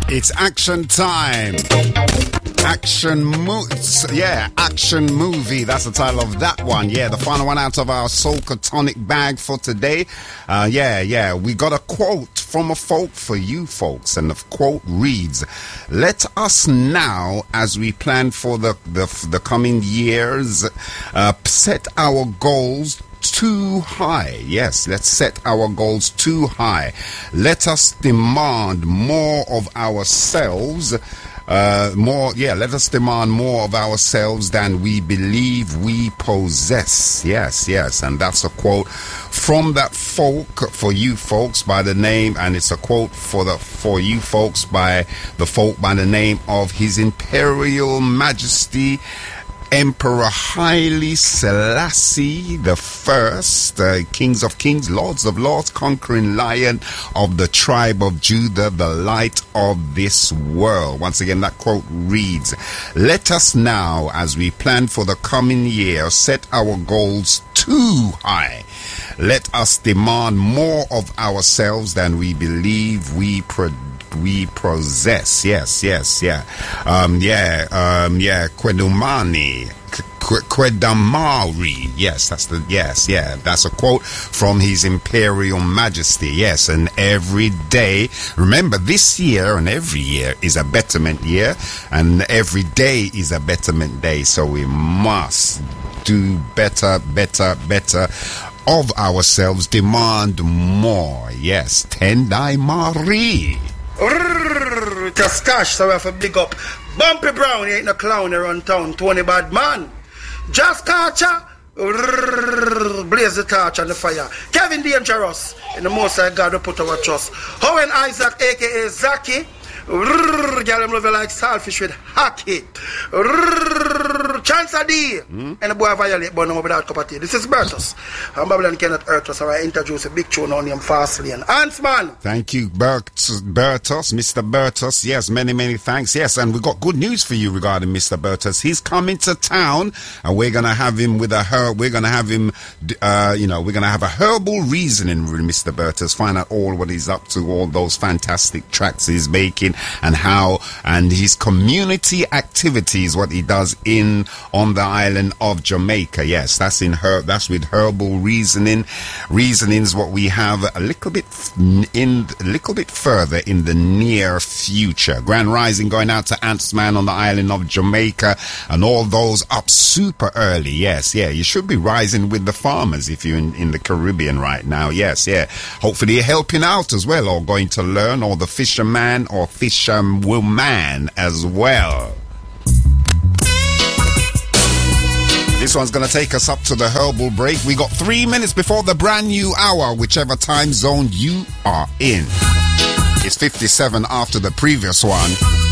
It's action time. Action movie. That's the title of that one. Yeah, the final one out of our Soca Tonic bag for today. We got a quote from a folk for you folks, and the quote reads: "Let us now, as we plan for the coming years, set our goals too high." Yes, let's set our goals too high. Let us demand more of ourselves. Let us demand more of ourselves than we believe we possess. Yes, and that's a quote from that folk for you folks by the name, and it's a quote for you folks by the folk by the name of His Imperial Majesty Emperor Haile Selassie the First, Kings of Kings, Lords of Lords, conquering Lion of the tribe of Judah, the light of this world. Once again, that quote reads: "Let us now, as we plan for the coming year, set our goals too high. Let us demand more of ourselves than we believe we possess." Kwedamari. That's a quote from His Imperial Majesty. Yes, and every day, remember, this year and every year is a betterment year, and every day is a betterment day, so we must do better of ourselves, demand more. Yes, Tendai Marie. Kaskash, so we have to big up Bumpy Brown, he ain't no clown around town. Tony Badman, Just Catcher, blaze the torch on the fire. Kevin Dangerous, in the Most High God we put our trust. Owen Isaac, aka Zaki, girl them love you like saltfish with hockey. Chance D, and the boy violate but no without cup of tea. This is Bertus. I'm Babylon cannot hurt us, so I introduce a big tune on him fastly. And Huntsman. Thank you, Bertus, Mr. Bertus. Yes, many thanks. Yes, and we got good news for you regarding Mr. Bertus. He's coming to town, and we're gonna have him with we're gonna have a herbal reasoning with Mr. Bertus. Find out all what he's up to, all those fantastic tracks he's making, and his community activities, what he does on the island of Jamaica. Yes, that's with herbal reasonings what we have a little bit further in the near future. Grand rising going out to Antsman on the island of Jamaica and all those up super early. Yes, you should be rising with the farmers if you're in the Caribbean right now. Yes, hopefully you're helping out as well, or going to learn, or the fisherman or fisherwoman as well. This one's going to take us up to the herbal break. We got 3 minutes before the brand new hour, whichever time zone you are in. It's 57 after the previous one.